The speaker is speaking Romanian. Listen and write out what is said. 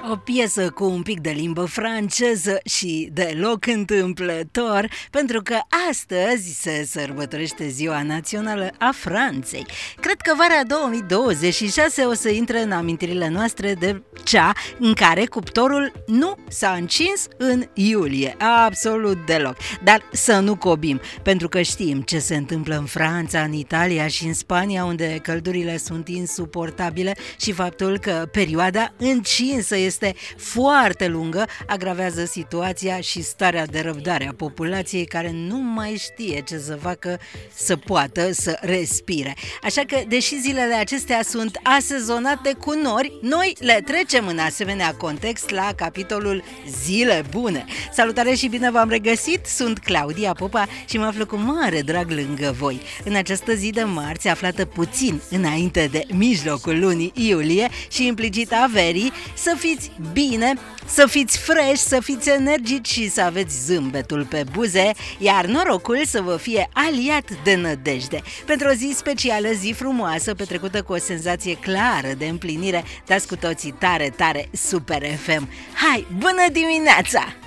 O piesă cu un pic de limbă franceză și deloc întâmplător, pentru că astăzi se sărbătorește Ziua Națională a Franței. Cred că vara 2026 o să intre în amintirile noastre de cea în care cuptorul nu s-a încins în iulie, absolut deloc. Dar să nu cobim, pentru că știm ce se întâmplă în Franța, în Italia și în Spania, unde căldurile sunt insuportabile și faptul că perioada încinsă este foarte lungă agravează situația și starea de răbdare a populației, care nu mai știe ce să facă să poată să respire. Așa că, deși zilele acestea sunt asezonate cu nori, noi le trecem în asemenea context la capitolul Zile Bune. Salutare și bine v-am regăsit, sunt Claudia Popa și mă aflu cu mare drag lângă voi. În această zi de marți, aflată puțin înainte de mijlocul lunii iulie și implicit a verii, să fiți bine, să fiți fresh, să fiți energici și să aveți zâmbetul pe buze, iar norocul să vă fie aliat de nădejde. Pentru o zi specială, zi frumoasă, petrecută cu o senzație clară de împlinire, dați cu toții tare, tare Super FM. Hai, bună dimineața!